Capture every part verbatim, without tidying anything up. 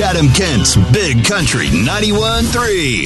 Chatham-Kent's Big Country ninety-one point three.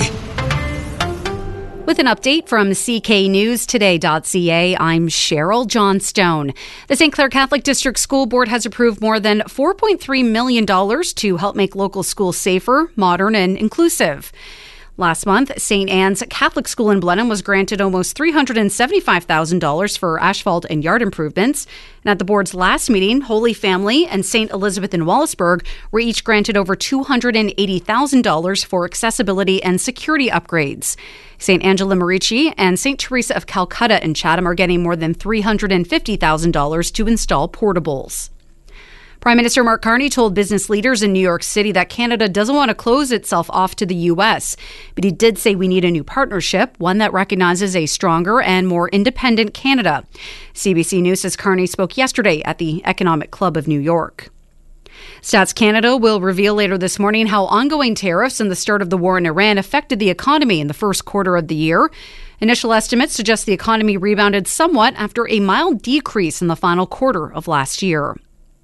With an update from C K News Today dot C A, I'm Cheryl Johnstone. The Saint Clair Catholic District School Board has approved more than four point three million dollars to help make local schools safer, modern, and inclusive. Last month, Saint Anne's Catholic School in Blenheim was granted almost three hundred seventy-five thousand dollars for asphalt and yard improvements. And at the board's last meeting, Holy Family and Saint Elizabeth in Wallaceburg were each granted over two hundred eighty thousand dollars for accessibility and security upgrades. Saint Angela Merici and Saint Teresa of Calcutta in Chatham are getting more than three hundred fifty thousand dollars to install portables. Prime Minister Mark Carney told business leaders in New York City that Canada doesn't want to close itself off to the U S, but he did say we need a new partnership, one that recognizes a stronger and more independent Canada. C B C News says Carney spoke yesterday at the Economic Club of New York. Stats Canada will reveal later this morning how ongoing tariffs and the start of the war in Iran affected the economy in the first quarter of the year. Initial estimates suggest the economy rebounded somewhat after a mild decrease in the final quarter of last year.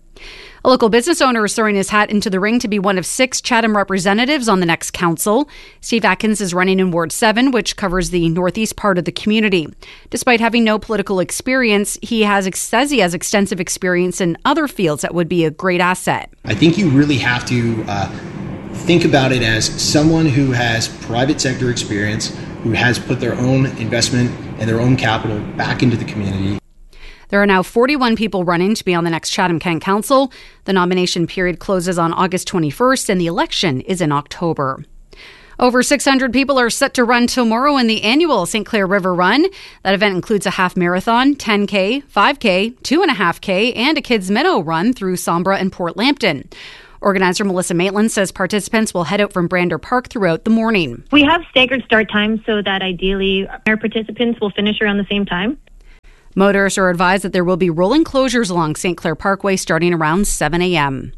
A local business owner is throwing his hat into the ring to be one of six Chatham representatives on the next council. Steve Atkins is running in Ward seven, which covers the northeast part of the community. Despite having no political experience, he has says he has extensive experience in other fields that would be a great asset. I think you really have to uh, think about it as someone who has private sector experience, who has put their own investment and their own capital back into the community. There are now forty-one people running to be on the next Chatham-Kent Council. The nomination period closes on August twenty-first and the election is in October. Over six hundred people are set to run tomorrow in the annual Saint Clair River Run. That event includes a half marathon, ten K, five K, two point five K, and a Kids Meadow run through Sombra and Port Lambton. Organizer Melissa Maitland says participants will head out from Brander Park throughout the morning. We have staggered start times so that ideally our participants will finish around the same time. Motorists are advised that there will be rolling closures along Saint Clair Parkway starting around seven a.m.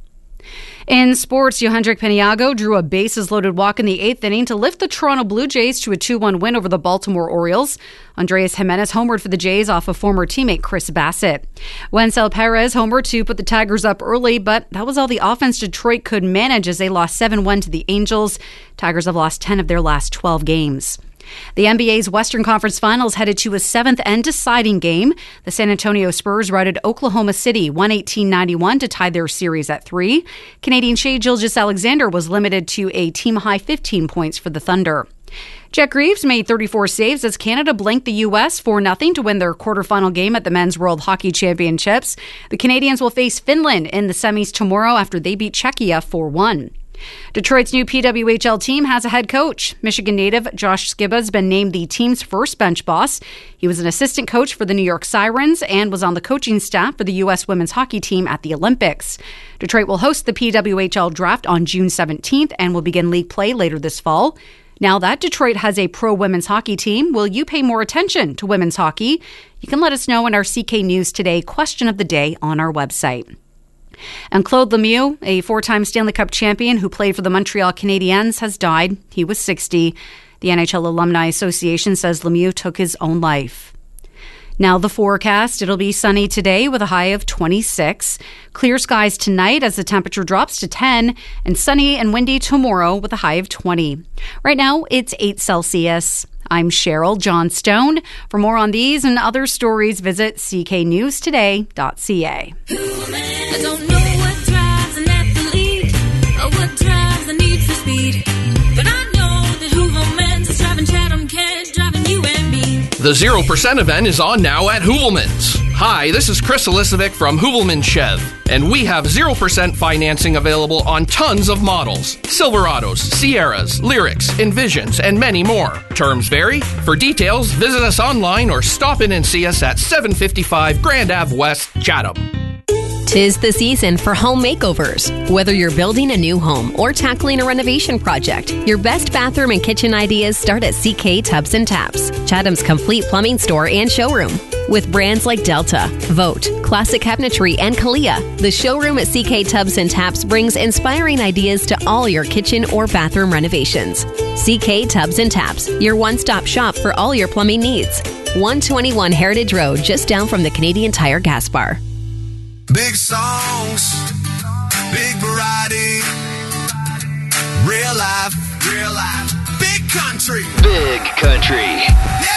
In sports, Yohandrick Peniago drew a bases-loaded walk in the eighth inning to lift the Toronto Blue Jays to a two one win over the Baltimore Orioles. Andreas Jimenez homered for the Jays off of former teammate Chris Bassett. Wencel Perez homered to put the Tigers up early, but that was all the offense Detroit could manage as they lost seven one to the Angels. Tigers have lost ten of their last twelve games. The N B A's Western Conference Finals headed to a seventh and deciding game. The San Antonio Spurs routed Oklahoma City one eighteen ninety-one to tie their series at three. Canadian Shea Gilgeous-Alexander was limited to a team-high fifteen points for the Thunder. Jack Reeves made thirty-four saves as Canada blanked the U S four nothing to win their quarterfinal game at the Men's World Hockey Championships. The Canadians will face Finland in the semis tomorrow after they beat Czechia four one. Detroit's new P W H L team has a head coach. Michigan native Josh Skiba has been named the team's first bench boss. He was an assistant coach for the New York Sirens and was on the coaching staff for the U S women's hockey team at the Olympics. Detroit will host the P W H L draft on June seventeenth and will begin league play later this fall. Now that Detroit has a pro women's hockey team, will you pay more attention to women's hockey? You can let us know in our C K News Today question of the day on our website. And Claude Lemieux, a four-time Stanley Cup champion who played for the Montreal Canadiens, has died. He was sixty. The N H L Alumni Association says Lemieux took his own life. Now the forecast. It'll be sunny today with a high of twenty-six. Clear skies tonight as the temperature drops to ten. And sunny and windy tomorrow with a high of twenty. Right now, it's eight Celsius. I'm Cheryl Johnstone. For more on these and other stories, visit C K News Today dot C A. I don't know what drives an athlete or what drives the need for speed, but I know that Hoovelman's is driving Chatham-Kent, driving you and me. The zero percent event is on now at Hoovelman's. Hi, this is Chris Elisovic from Hoovelman Chev, and we have zero percent financing available on tons of models. Silverados, Sierras, Lyrics, Envisions, and many more. Terms vary. For details, visit us online or stop in and see us at seven fifty-five Grand Ave West, Chatham. 'Tis the season for home makeovers. Whether you're building a new home or tackling a renovation project, your best bathroom and kitchen ideas start at C K Tubs and Taps, Chatham's complete plumbing store and showroom. With brands like Delta, Vote, Classic Cabinetry, and Kalia, the showroom at C K Tubs and Taps brings inspiring ideas to all your kitchen or bathroom renovations. C K Tubs and Taps, your one-stop shop for all your plumbing needs. one twenty-one Heritage Road, just down from the Canadian Tire gas bar. Big songs, big variety. Real life. Big country. Big Country.